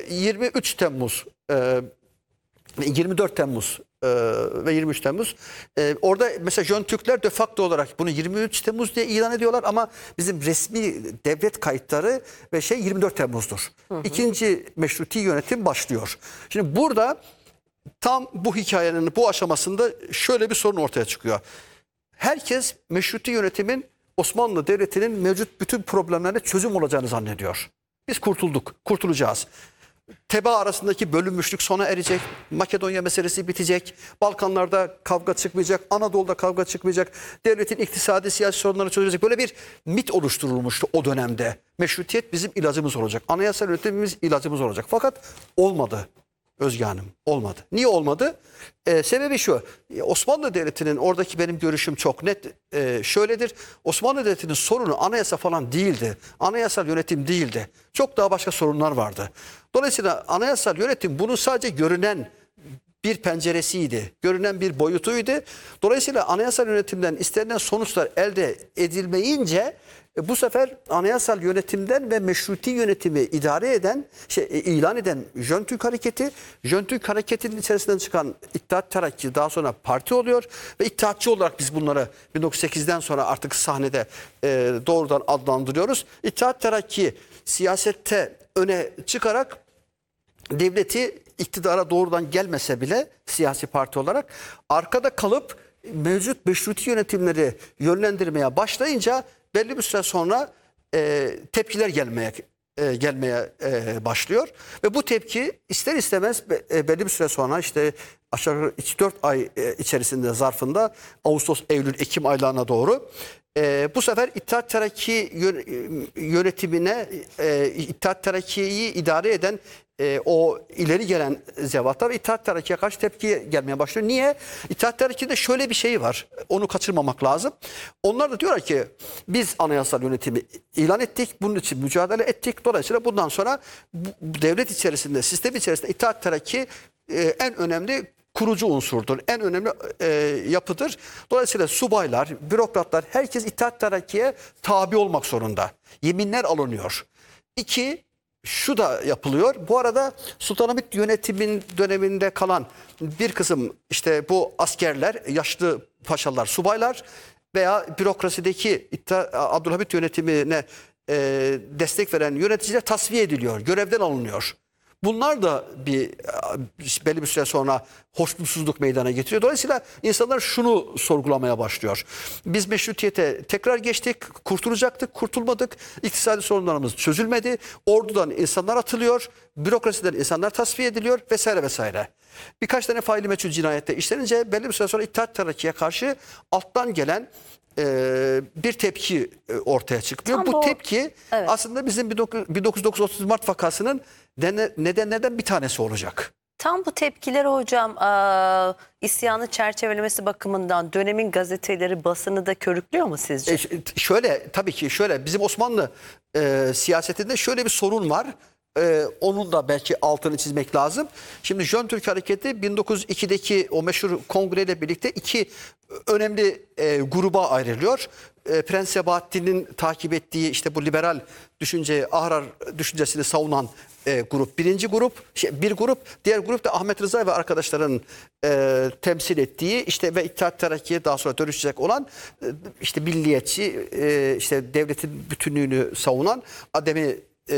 23 Temmuz, 24 Temmuz ve 23 Temmuz. Orada mesela Jön Türkler de facto olarak bunu 23 Temmuz diye ilan ediyorlar ama bizim resmi devlet kayıtları ve 24 Temmuz'dur. İkinci meşruti yönetim başlıyor. Şimdi burada tam bu hikayenin bu aşamasında şöyle bir sorun ortaya çıkıyor. Herkes meşruti yönetimin Osmanlı Devleti'nin mevcut bütün problemlerine çözüm olacağını zannediyor. Biz kurtulduk, kurtulacağız. Teba arasındaki bölünmüşlük sona erecek, Makedonya meselesi bitecek, Balkanlarda kavga çıkmayacak, Anadolu'da kavga çıkmayacak, devletin iktisadi siyasi sorunları çözülecek. Böyle bir mit oluşturulmuştu o dönemde. Meşrutiyet bizim ilacımız olacak, anayasal yönetimimiz ilacımız olacak. Fakat olmadı Özge Hanım, olmadı. Niye olmadı? Sebebi şu, Osmanlı Devleti'nin oradaki benim görüşüm çok net şöyledir. Osmanlı Devleti'nin sorunu anayasa falan değildi. Anayasal yönetim değildi. Çok daha başka sorunlar vardı. Dolayısıyla anayasal yönetim bunun sadece görünen bir penceresiydi. Görünen bir boyutuydu. Dolayısıyla anayasal yönetimden istenilen sonuçlar elde edilmeyince bu sefer anayasal yönetimden ve meşruti yönetimi idare eden, ilan eden Jön Türk Hareketi, Jön Türk Hareketi'nin içerisinden çıkan İttihat Terakki daha sonra parti oluyor ve İttihatçı olarak biz bunları 1908'den sonra artık sahnede doğrudan adlandırıyoruz. İttihat Terakki siyasette öne çıkarak devleti iktidara doğrudan gelmese bile siyasi parti olarak arkada kalıp mevcut meşruti yönetimleri yönlendirmeye başlayınca belli bir süre sonra tepkiler gelmeye başlıyor. Ve bu tepki ister istemez belli bir süre sonra işte aşağı 3-4 ay içerisinde zarfında Ağustos, Eylül, Ekim aylarına doğru bu sefer İttihat Terakki yönetimine İttihat Terakki'yi idare eden o ileri gelen zevatlar İttihat Terakki'ye karşı tepki gelmeye başlıyor. Niye? İttihat Terakki'de şöyle bir şey var. Onu kaçırmamak lazım. Onlar da diyorlar ki biz anayasal yönetimi ilan ettik. Bunun için mücadele ettik. Dolayısıyla bundan sonra bu devlet içerisinde, sistem içerisinde İttihat Terakki en önemli kurucu unsurdur. En önemli yapıdır. Dolayısıyla subaylar, bürokratlar herkes İttihat Terakki'ye tabi olmak zorunda. Yeminler alınıyor. İki, şu da yapılıyor. Bu arada Sultanahmet yönetimin döneminde kalan bir kısım işte bu askerler, yaşlı paşalar, subaylar veya bürokrasideki Abdülhamit yönetimine destek veren yöneticiler tasfiye ediliyor, görevden alınıyor. Bunlar da belli bir süre sonra hoşnutsuzluk meydana getiriyor. Dolayısıyla insanlar şunu sorgulamaya başlıyor. Biz meşrutiyete tekrar geçtik, kurtulacaktık, kurtulmadık. İktisadi sorunlarımız çözülmedi. Ordudan insanlar atılıyor, bürokrasiden insanlar tasfiye ediliyor vesaire vesaire. Birkaç tane faili meçhul cinayette işlenince belli bir süre sonra İttihat Terakki'ye karşı alttan gelen bir tepki ortaya çıkıyor. Tam Bu tepki evet. aslında bizim 1930 Mart vakasının nedenlerden bir tanesi olacak. Tam bu tepkileri hocam isyanı çerçevelemesi bakımından dönemin gazeteleri, basını da körüklüyor mu sizce? Şöyle tabii ki şöyle bizim Osmanlı siyasetinde şöyle bir sorun var. Onun da belki altını çizmek lazım. Şimdi Jön Türk Hareketi 1902'deki o meşhur kongreyle birlikte iki önemli gruba ayrılıyor. Prens Sebahattin'in takip ettiği işte bu liberal düşünceyi, Ahrar düşüncesini savunan grup birinci grup, bir grup, diğer grup da Ahmet Rıza ve arkadaşların temsil ettiği işte ve İttihat Terakki'ye daha sonra dönüşecek olan işte milliyetçi, işte devletin bütünlüğünü savunan ademi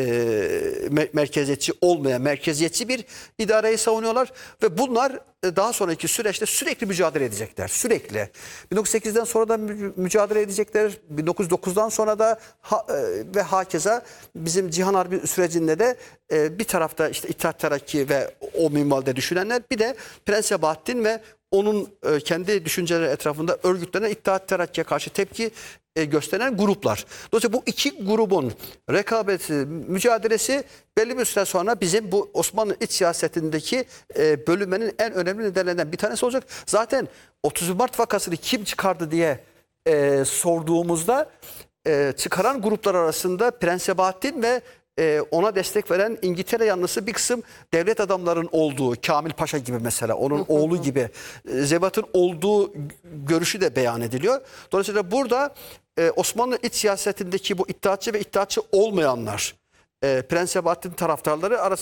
merkeziyetçi olmayan merkeziyetçi bir idareyi savunuyorlar ve bunlar daha sonraki süreçte sürekli mücadele edecekler. Sürekli. 1908'den sonra da mücadele edecekler. 1909'dan sonra da ve hakeza bizim Cihan Harbi sürecinde de bir tarafta işte İttihat Terakki ve o minvalde düşünenler, bir de Prens Sebahattin ve onun kendi düşünceleri etrafında örgütlenen İttihat Terakki'ye karşı tepki gösteren gruplar. Dolayısıyla bu iki grubun rekabeti, mücadelesi belli bir süre sonra bizim bu Osmanlı iç siyasetindeki bölünmenin en önemli nedenlerinden bir tanesi olacak. Zaten 30 Mart vakasını kim çıkardı diye sorduğumuzda çıkaran gruplar arasında Prens Sebahattin ve ona destek veren İngiltere yanlısı bir kısım devlet adamların olduğu, Kamil Paşa gibi mesela, onun oğlu gibi zevatın olduğu görüşü de beyan ediliyor. Dolayısıyla burada Osmanlı iç siyasetindeki bu iddiatçı ve iddiatçı olmayanlar, Prens Sebahattin taraftarları arasında